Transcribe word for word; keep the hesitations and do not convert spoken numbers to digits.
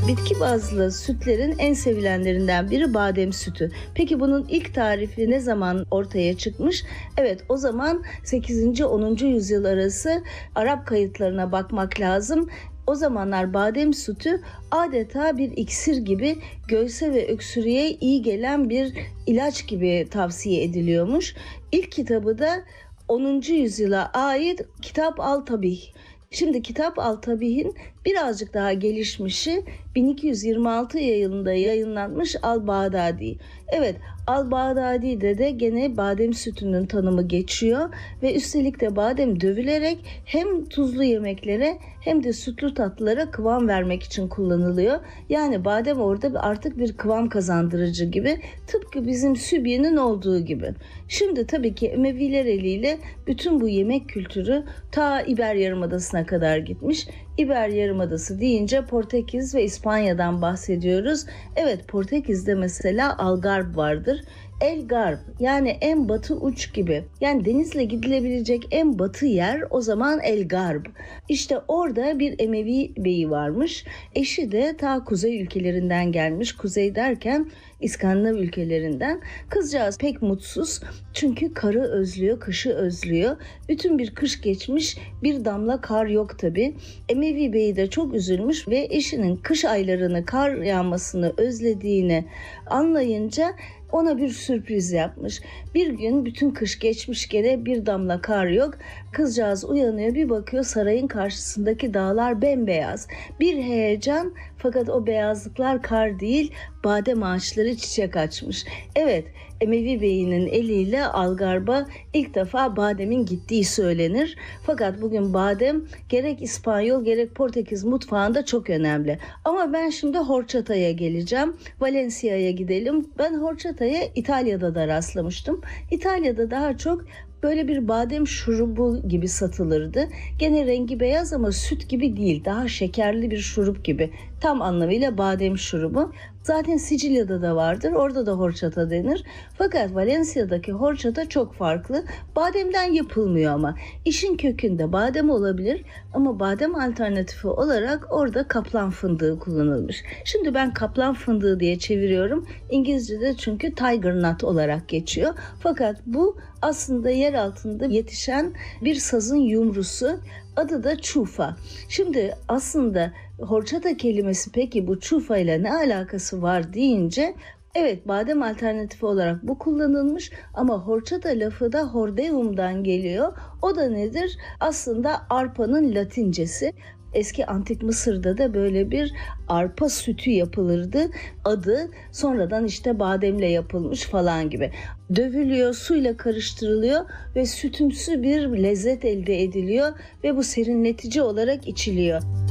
Bitki bazlı sütlerin en sevilenlerinden biri badem sütü. Peki bunun ilk tarifi ne zaman ortaya çıkmış? Evet, o zaman sekizinci onuncu yüzyıl arası Arap kayıtlarına bakmak lazım. O zamanlar badem sütü adeta bir iksir gibi, göğse ve öksürüğe iyi gelen bir ilaç gibi tavsiye ediliyormuş. İlk kitabı da onuncu yüzyıla ait Kitap al-Tabih. Şimdi Kitap al-Tabih'in birazcık daha gelişmişi bin iki yüz yirmi altı yılında yayınlanmış Al-Bağdadi. Evet, Al-Bağdadi'de de gene badem sütünün tanımı geçiyor ve üstelik de badem dövülerek hem tuzlu yemeklere hem de sütlü tatlılara kıvam vermek için kullanılıyor. Yani badem orada artık bir kıvam kazandırıcı gibi, tıpkı bizim sübyenin olduğu gibi. Şimdi tabii ki Emeviler eliyle bütün bu yemek kültürü ta İber Yarımadası'na kadar gitmiş. İber Yarımadası deyince Portekiz ve İspanya'dan bahsediyoruz. Evet, Portekiz'de mesela Algarve vardır. El Garb, yani en batı uç gibi. Yani denizle gidilebilecek en batı yer o zaman El Garb. İşte orada bir Emevi beyi varmış. Eşi de ta kuzey ülkelerinden gelmiş. Kuzey derken İskandinav ülkelerinden. Kızcağız pek mutsuz. Çünkü karı özlüyor, kışı özlüyor. Bütün bir kış geçmiş, bir damla kar yok tabii. Emevi beyi de çok üzülmüş ve eşinin kış aylarını, kar yağmasını özlediğini anlayınca ona bir sürpriz yapmış. Bir gün bütün kış geçmiş, gene bir damla kar yok. Kızcağız uyanıyor, bir bakıyor sarayın karşısındaki dağlar bembeyaz. Bir heyecan, fakat o beyazlıklar kar değil, badem ağaçları çiçek açmış. Evet, Emevi beyinin eliyle Algarve'a ilk defa bademin gittiği söylenir. Fakat bugün badem gerek İspanyol gerek Portekiz mutfağında çok önemli. Ama ben şimdi horçataya geleceğim. Valencia'ya gidelim. Ben horçataya İtalya'da da rastlamıştım. İtalya'da daha çok böyle bir badem şurubu gibi satılırdı. Gene rengi beyaz ama süt gibi değil, daha şekerli bir şurup gibi. Tam anlamıyla badem şurubu. Zaten Sicilya'da da vardır. Orada da horçata denir. Fakat Valencia'daki horçata çok farklı. Bademden yapılmıyor ama. İşin kökünde badem olabilir ama badem alternatifi olarak orada kaplan fındığı kullanılmış. Şimdi ben kaplan fındığı diye çeviriyorum. İngilizce'de çünkü tiger nut olarak geçiyor. Fakat bu aslında yer altında yetişen bir sazın yumrusu. Adı da çufa. Şimdi aslında horçata kelimesi, peki bu çufa ile ne alakası var deyince, evet, badem alternatifi olarak bu kullanılmış ama horçata lafı da hordeum'dan geliyor. O da nedir? Aslında arpanın latincesi. Eski antik Mısır'da da böyle bir arpa sütü yapılırdı. Adı sonradan işte bademle yapılmış falan gibi. Dövülüyor, suyla karıştırılıyor ve sütümsü bir lezzet elde ediliyor ve bu serinletici olarak içiliyor.